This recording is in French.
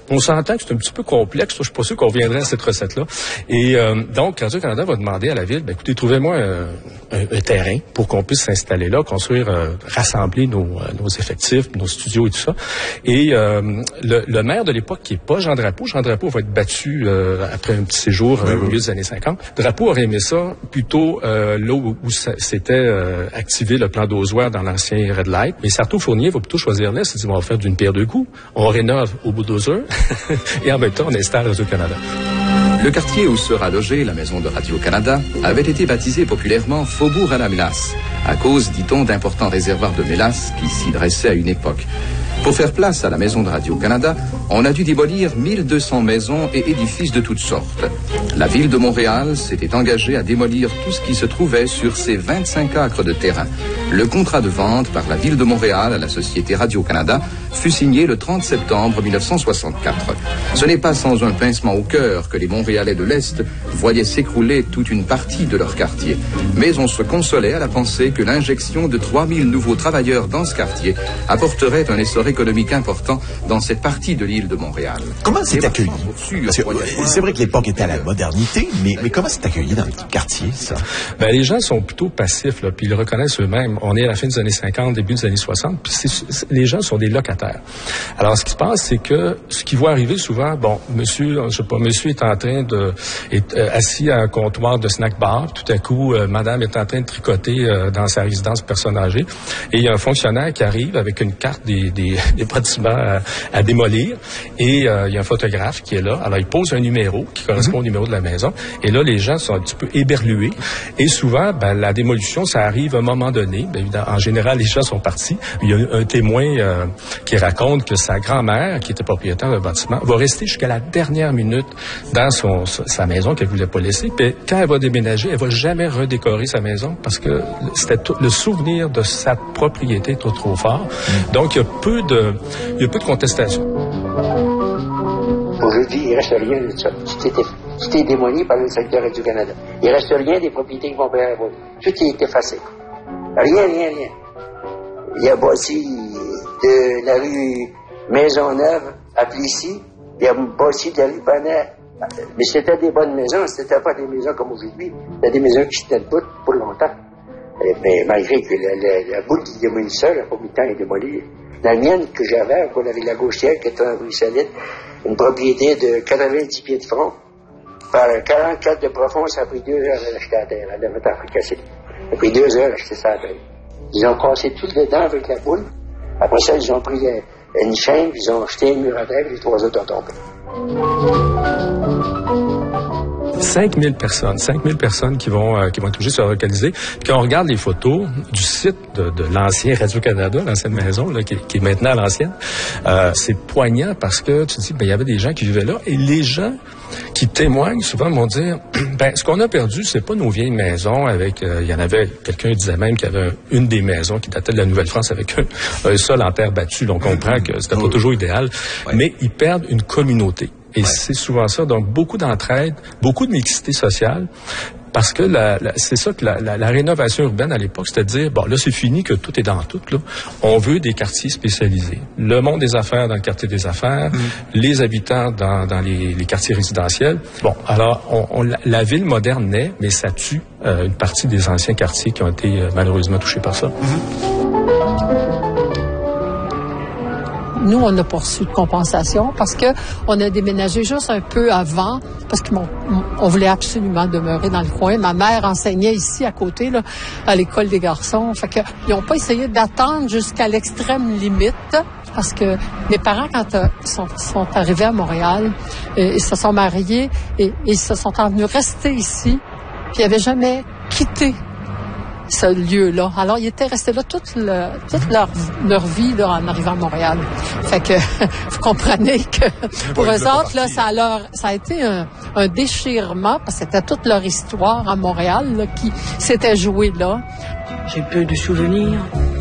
On s'entend que c'est un petit peu complexe. Je suis pas sûr qu'on reviendrait à cette recette-là. Et donc, Radio-Canada va demander à la ville, écoutez, trouvez-moi un terrain pour qu'on puisse s'installer là, construire, rassembler nos effectifs, nos studios et tout ça. Et le maire de l'époque, qui est pas Jean Drapeau va être battu après un petit séjour au milieu des années 50. Drapeau aurait aimé ça plutôt là où s'était activé le plan d'Ozoir dans l'ancien Red Light. Mais Sarto Fournier va plutôt choisir là, c'est-à-dire on va faire d'une pierre deux coups. On rénove au bout d'Ozoir et en même temps on installe Radio-Canada. Le quartier où sera logée la maison de Radio-Canada avait été baptisé populairement Faubourg à la Mélasse, à cause, dit-on, d'importants réservoirs de mélasse qui s'y dressaient à une époque. Pour faire place à la maison de Radio-Canada, on a dû démolir 1200 maisons et édifices de toutes sortes. La ville de Montréal s'était engagée à démolir tout ce qui se trouvait sur ces 25 acres de terrain. Le contrat de vente par la ville de Montréal à la société Radio-Canada fut signé le 30 septembre 1964. Ce n'est pas sans un pincement au cœur que les Montréalais de l'Est voyaient s'écrouler toute une partie de leur quartier. Mais on se consolait à la pensée que l'injection de 3000 nouveaux travailleurs dans ce quartier apporterait un essor économique important dans cette partie de l'île de Montréal. Comment c'est accueilli? C'est vrai que l'époque était à la modernité, mais comment c'est accueilli dans le petit quartier, ça? Les gens sont plutôt passifs, là, puis ils reconnaissent eux-mêmes. On est à la fin des années 50, début des années 60, puis les gens sont des locataires. Alors, ce qui se passe, c'est que ce qui voit arriver souvent, monsieur est assis à un comptoir de snack bar, tout à coup, madame est en train de tricoter dans sa résidence personne âgée, et il y a un fonctionnaire qui arrive avec une carte des bâtiments à démolir, et il y a un photographe qui est là. Alors, il pose un numéro qui correspond au numéro de la maison, et là, les gens sont un petit peu éberlués, et souvent, la démolition, ça arrive à un moment donné. En général, les gens sont partis. Il y a un témoin qui raconte que sa grand-mère, qui était propriétaire d'un bâtiment, va rester jusqu'à la dernière minute dans sa maison qu'elle voulait pas laisser. Puis quand elle va déménager, elle va jamais redécorer sa maison parce que le souvenir de sa propriété est trop fort. Donc, il y a peu de contestation. Aujourd'hui, il reste rien de ça. Tout est démoli par le secteur Radio-Canada. Il reste rien des propriétés qui vont payer la route. Tout est effacé. Rien. Il y a bâti de la rue Maisonneuve à Plessis. Il y a bâti de la rue Bonnet. Mais c'était des bonnes maisons. C'était pas des maisons comme aujourd'hui. C'était des maisons qui se tenaient debout pour longtemps. Mais malgré que la boule qui démolissait, la première temps est démolie. La mienne que j'avais, pour la Villa Gauchière, qui était en rue Solide, une propriété de 90 pieds de front, par 44 de profond, ça a pris 2 heures à l'acheter à terre. Elle avait été cassée. Ça a pris 2 heures à acheter ça à terre. Ils ont cassé tout dedans avec la boule. Après ça, ils ont pris une chaîne, puis ils ont jeté un mur à terre, puis les 3 autres ont tombé. 5000 personnes qui vont être obligées de se relocaliser. Puis quand on regarde les photos du site de l'ancien Radio-Canada, l'ancienne maison, là, qui est maintenant à l'ancienne, c'est poignant parce que tu te dis, il y avait des gens qui vivaient là et les gens qui témoignent souvent vont dire, ce qu'on a perdu, c'est pas nos vieilles maisons avec, il y en avait, quelqu'un disait même qu'il y avait une des maisons qui datait de la Nouvelle-France avec un sol en terre battue. Donc on comprend que c'était pas toujours idéal, mais ils perdent une communauté. Et c'est souvent ça. Donc, beaucoup d'entraide, beaucoup de mixité sociale. Parce que c'est ça que la rénovation urbaine à l'époque, c'était de dire, là, c'est fini que tout est dans tout, là. On veut des quartiers spécialisés. Le monde des affaires dans le quartier des affaires, les habitants dans les quartiers résidentiels. Alors, la ville moderne naît, mais ça tue une partie des anciens quartiers qui ont été malheureusement touchés par ça. Nous, on n'a pas reçu de compensation parce que on a déménagé juste un peu avant parce qu'on voulait absolument demeurer dans le coin. Ma mère enseignait ici à côté, là, à l'école des garçons. Fait que ils n'ont pas essayé d'attendre jusqu'à l'extrême limite parce que mes parents, quand sont arrivés à Montréal, ils se sont mariés et ils se sont venus rester ici. Puis ils n'avaient jamais quitté ce lieu-là. Alors, ils étaient restés là toute leur vie là, en arrivant à Montréal. Fait que vous comprenez que pour eux autres, là, ça a été un déchirement parce que c'était toute leur histoire à Montréal là, qui s'était jouée là. J'ai peu de souvenirs.